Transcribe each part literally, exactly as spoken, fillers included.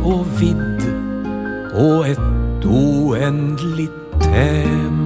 och vidd och ett oändligt hem.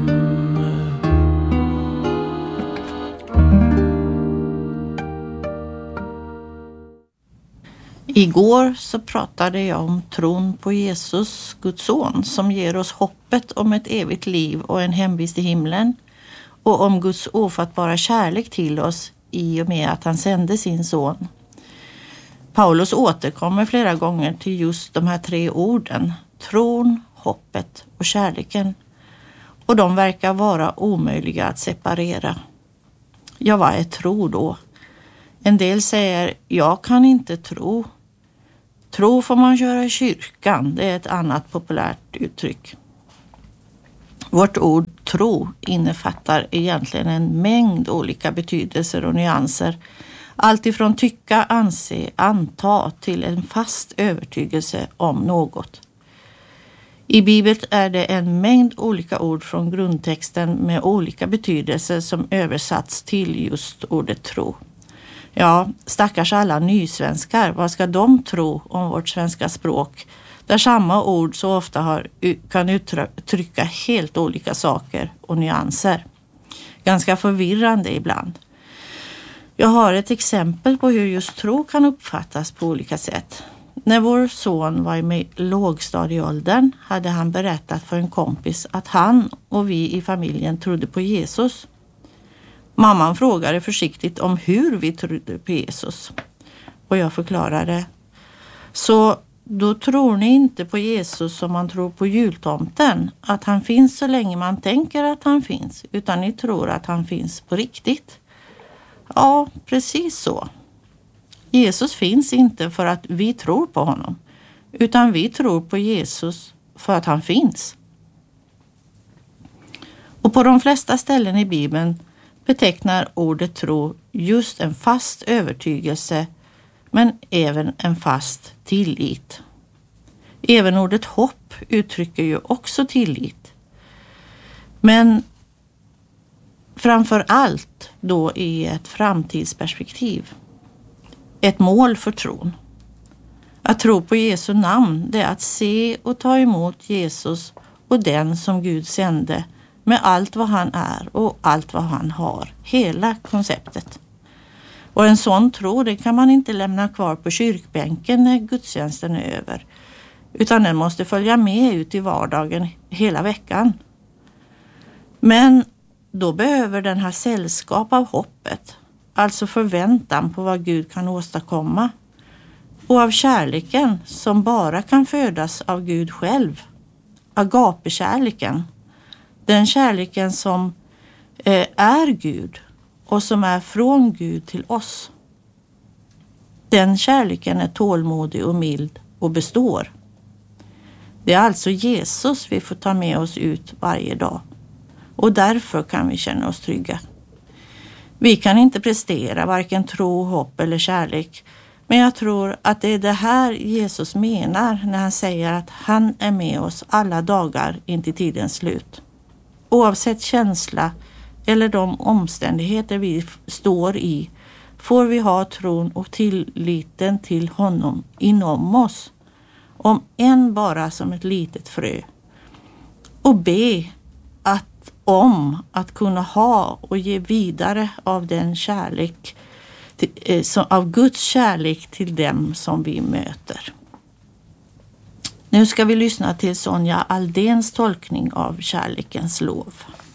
Igår så pratade jag om tron på Jesus, Guds son, som ger oss hoppet om ett evigt liv och en hemvist i himlen, och om Guds ofattbara kärlek till oss i och med att han sände sin son. Paulus återkommer flera gånger till just de här tre orden, tron, hoppet och kärleken, och de verkar vara omöjliga att separera. Ja, vad är tro då? En del säger, jag kan inte tro. Tro får man göra i kyrkan, det är ett annat populärt uttryck. Vårt ord tro innefattar egentligen en mängd olika betydelser och nyanser. Allt ifrån tycka, anse, anta till en fast övertygelse om något. I Bibeln är det en mängd olika ord från grundtexten med olika betydelser som översatts till just ordet tro. Ja, stackars alla nysvenskar, vad ska de tro om vårt svenska språk? Där samma ord så ofta har, kan uttrycka helt olika saker och nyanser. Ganska förvirrande ibland. Jag har ett exempel på hur just tro kan uppfattas på olika sätt. När vår son var i lågstadieåldern hade han berättat för en kompis att han och vi i familjen trodde på Jesus. Mamman frågade försiktigt om hur vi trodde på Jesus. Och jag förklarade. Så då tror ni inte på Jesus som man tror på jultomten. Att han finns så länge man tänker att han finns. Utan ni tror att han finns på riktigt. Ja, precis så. Jesus finns inte för att vi tror på honom. Utan vi tror på Jesus för att han finns. Och på de flesta ställen i Bibeln betecknar ordet tro just en fast övertygelse, men även en fast tillit. Även ordet hopp uttrycker ju också tillit. Men framför allt då i ett framtidsperspektiv. Ett mål för tron. Att tro på Jesu namn, det är att se och ta emot Jesus och den som Gud sände, med allt vad han är och allt vad han har. Hela konceptet. Och en sån tro, det kan man inte lämna kvar på kyrkbänken när gudstjänsten är över. Utan den måste följa med ut i vardagen hela veckan. Men då behöver den ha sällskap av hoppet. Alltså förväntan på vad Gud kan åstadkomma. Och av kärleken som bara kan födas av Gud själv. Agapekärleken. Den kärleken som eh, är Gud och som är från Gud till oss. Den kärleken är tålmodig och mild och består. Det är alltså Jesus vi får ta med oss ut varje dag. Och därför kan vi känna oss trygga. Vi kan inte prestera varken tro, hopp eller kärlek. Men jag tror att det är det här Jesus menar när han säger att han är med oss alla dagar in till tidens slut. Oavsett känsla eller de omständigheter vi står i får vi ha tron och tilliten till honom inom oss. Om än bara som ett litet frö. Och be att om att kunna ha och ge vidare av den kärlek, till, av Guds kärlek till dem som vi möter. Nu ska vi lyssna till Sonja Aldéns tolkning av kärlekens lov.